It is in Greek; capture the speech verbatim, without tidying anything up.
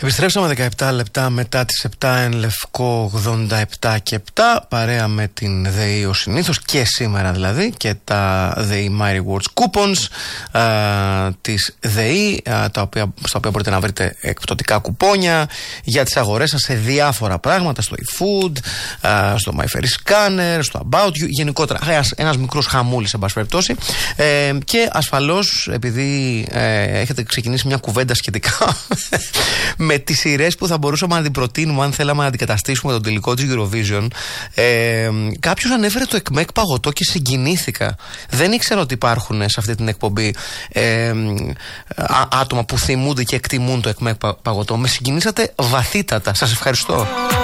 Επιστρέψαμε δεκαεπτά λεπτά μετά τις επτά εν Λευκό ογδόντα επτά και επτά, παρέα με την ΔΕΗ ως συνήθως και σήμερα δηλαδή, και τα ΔΕΗ My Rewards Coupons α, της ΔΕΗ, α, τα οποία, στα οποία μπορείτε να βρείτε εκπτωτικά κουπόνια για τις αγορές σας σε διάφορα πράγματα, στο eFood, α, στο My Ferry Scanner, στο About You, γενικότερα ένας, ένας μικρός χαμούλης εν πάση περιπτώσει, ε, και ασφαλώς επειδή ε, έχετε ξεκινήσει μια κουβέντα σχετικά με τις σειρές που θα μπορούσαμε να την προτείνουμε αν θέλαμε να αντικαταστήσουμε τον τελικό της Eurovision. Ε, κάποιος ανέφερε το ΕΚΜΕΚ παγωτό και συγκινήθηκα. Δεν ήξερα ότι υπάρχουν σε αυτή την εκπομπή ε, άτομα που θυμούνται και εκτιμούν το ΕΚΜΕΚ παγωτό. Με συγκινήσατε βαθύτατα. Σας ευχαριστώ.